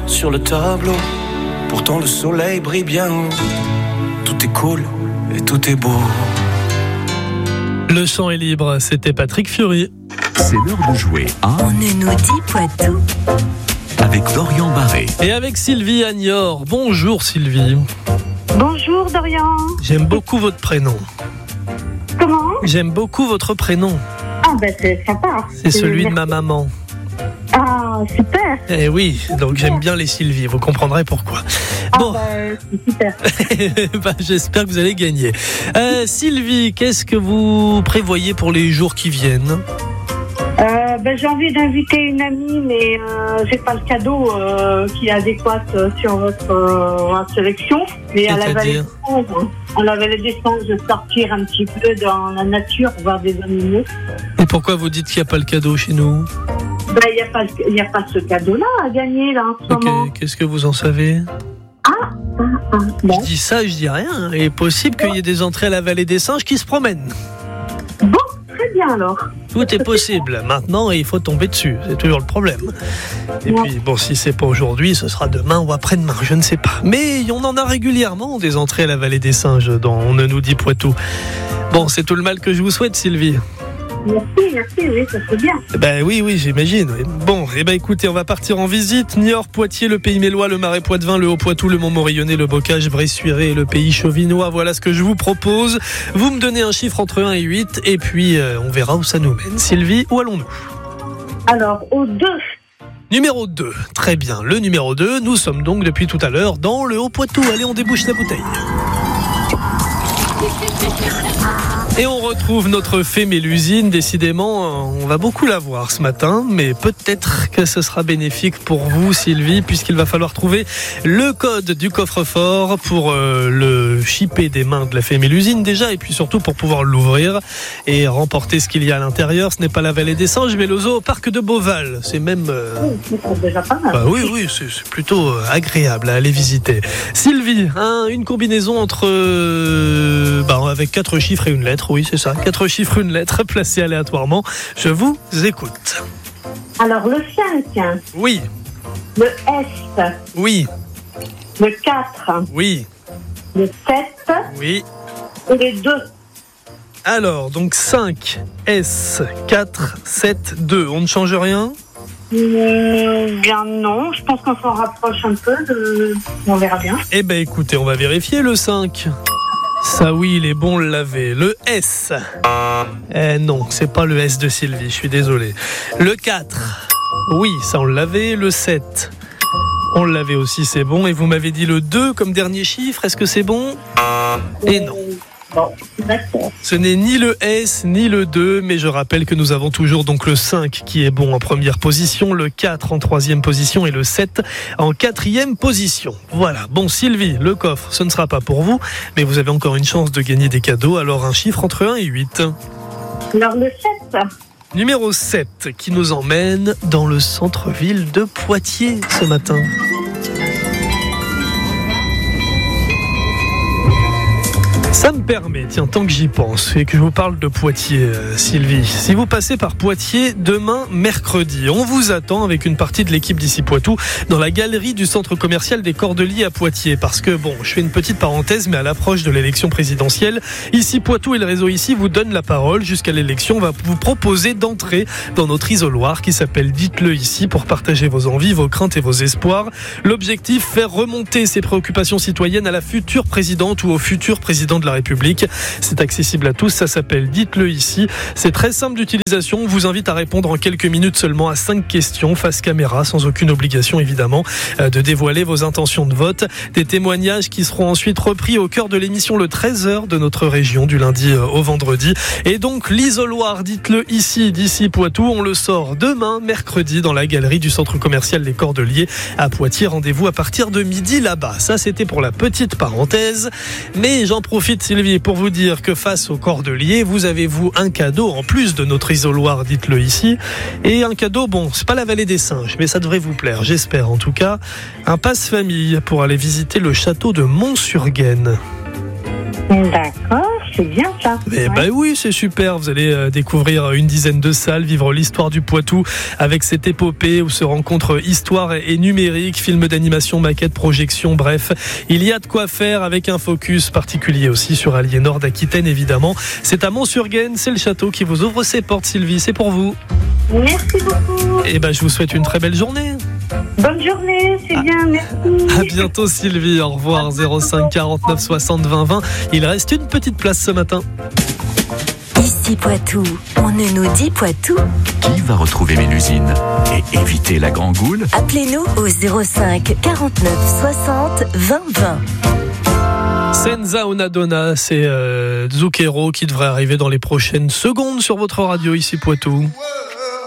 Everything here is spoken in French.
sur le tableau. Pourtant le soleil brille bien haut. Tout est cool et tout est beau. Le chant est libre, c'était Patrick Fiori. C'est l'heure de jouer à On ne nous dit Poitou. avec Dorian Barré. Et avec Sylvie à Niort. Bonjour Sylvie. Bonjour Dorian. J'aime beaucoup votre prénom. Comment? J'aime beaucoup votre prénom. Ah ben c'est sympa. C'est celui de ma maman. Ah super. Eh oui, donc j'aime bien les Sylvie, vous comprendrez pourquoi. Bon, C'est super. bah, j'espère que vous allez gagner. Sylvie, qu'est-ce que vous prévoyez pour les jours qui viennent ? J'ai envie d'inviter une amie, mais j'ai pas le cadeau qui est adéquat sur votre sélection. Mais elle avait des chances de sortir un petit peu dans la nature, voir des animaux. Et pourquoi vous dites qu'il n'y a pas le cadeau chez nous ? Il n'y a pas ce cadeau-là à gagner là en ce moment. Ok, qu'est-ce que vous en savez ? Bon. Je dis ça, je dis rien. Il est possible qu'il y ait des entrées à la vallée des singes qui se promènent. Bon, très bien alors. Tout est possible. Maintenant, il faut tomber dessus. C'est toujours le problème. Et puis, bon, si c'est pas aujourd'hui, ce sera demain ou après-demain. Je ne sais pas. Mais on en a régulièrement des entrées à la vallée des singes dans On ne nous dit Poitou. Bon, c'est tout le mal que je vous souhaite, Sylvie. Merci, oui, ça serait bien. Ben oui, j'imagine. Bon, écoutez, on va partir en visite. Niort, Poitiers, le Pays Mélois, le Marais Poitevin, le Haut-Poitou, le Mont-Morillonnais, le Bocage, Bressuire et le Pays Chauvinois. Voilà ce que je vous propose. Vous me donnez un chiffre entre 1 et 8 et puis on verra où ça nous mène. Sylvie, où allons-nous ? Alors, au 2. Numéro 2. Très bien. Le numéro 2, nous sommes donc depuis tout à l'heure dans le Haut-Poitou. Allez, on débouche la bouteille. Et on retrouve notre fée Mélusine. Décidément, on va beaucoup la voir ce matin, mais peut-être que ce sera bénéfique pour vous, Sylvie, puisqu'il va falloir trouver le code du coffre-fort pour le chipper des mains de la fée Mélusine déjà, et puis surtout pour pouvoir l'ouvrir et remporter ce qu'il y a à l'intérieur. Ce n'est pas la vallée des singes, mais le Zoo-Parc de Beauval. C'est même... C'est déjà pas mal. Bah oui, c'est plutôt agréable à aller visiter. Sylvie, une combinaison entre... avec 4 chiffres et une lettre. Oui, c'est ça. 4 chiffres, une lettre placée aléatoirement. Je vous écoute. Alors, le 5. Oui. Le S. Oui. Le 4. Oui. Le 7. Oui. Et les 2. Alors, donc 5, S, 4, 7, 2. On ne change rien ? Bien non, je pense qu'on s'en rapproche un peu. On verra bien. Eh ben écoutez, on va vérifier le 5. Ça oui, il est bon, on l'avait. Le S. Non, c'est pas le S de Sylvie, je suis désolé. Le 4. Oui, ça on l'avait. Le 7. On l'avait aussi, c'est bon. Et vous m'avez dit le 2 comme dernier chiffre, est-ce que c'est bon ? Et non. Bon, d'accord. Ce n'est ni le S ni le 2, mais je rappelle que nous avons toujours donc le 5 qui est bon en première position, le 4 en troisième position et le 7 en quatrième position. Voilà. Bon, Sylvie, le coffre, ce ne sera pas pour vous, mais vous avez encore une chance de gagner des cadeaux, alors un chiffre entre 1 et 8. Alors le 7. Numéro 7 qui nous emmène dans le centre-ville de Poitiers ce matin. Ça me permet, tiens, tant que j'y pense et que je vous parle de Poitiers, Sylvie, si vous passez par Poitiers demain, mercredi, on vous attend avec une partie de l'équipe d'ici Poitou dans la galerie du centre commercial des Cordeliers à Poitiers. Parce que, bon, je fais une petite parenthèse, mais à l'approche de l'élection présidentielle, ici Poitou et le réseau ici vous donnent la parole jusqu'à l'élection. On va vous proposer d'entrer dans notre isoloir qui s'appelle Dites-le ici pour partager vos envies, vos craintes et vos espoirs. L'objectif, faire remonter ces préoccupations citoyennes à la future présidente ou au futur président de la République. C'est accessible à tous, ça s'appelle Dites-le ici. C'est très simple d'utilisation, on vous invite à répondre en quelques minutes seulement à 5 questions face caméra, sans aucune obligation évidemment de dévoiler vos intentions de vote. Des témoignages qui seront ensuite repris au cœur de l'émission le 13h de notre région du lundi au vendredi. Et donc l'isoloir Dites-le ici d'ici Poitou, on le sort demain mercredi dans la galerie du centre commercial des Cordeliers à Poitiers. Rendez-vous à partir de midi là-bas. Ça c'était pour la petite parenthèse, mais j'en profite Sylvie pour vous dire que face aux Cordeliers, vous avez un cadeau en plus de notre isoloir, dites-le ici. Et un cadeau, bon, c'est pas la vallée des singes, mais ça devrait vous plaire, j'espère en tout cas. Un passe-famille pour aller visiter le château de Mont-sur-Gaine. D'accord, c'est bien ça. Oui, c'est super. Vous allez découvrir une dizaine de salles, vivre l'histoire du Poitou avec cette épopée où se rencontrent histoire et numérique, films d'animation, maquettes, projections, bref. Il y a de quoi faire avec un focus particulier aussi sur Aliénor d'Aquitaine, évidemment. C'est à Mont-sur-Gaine, c'est le château qui vous ouvre ses portes, Sylvie. C'est pour vous. Merci beaucoup. Je vous souhaite une très belle journée. Bonne journée, c'est bien, merci. À bientôt Sylvie, au revoir. 05 49 60 20 20. Il reste une petite place ce matin. Ici Poitou, on ne nous dit Poitou. Qui va retrouver Mélusine et éviter la gangoule? Appelez-nous au 05 49 60 20 20. Senza una donna, c'est Zucchero qui devrait arriver dans les prochaines secondes sur votre radio ici Poitou.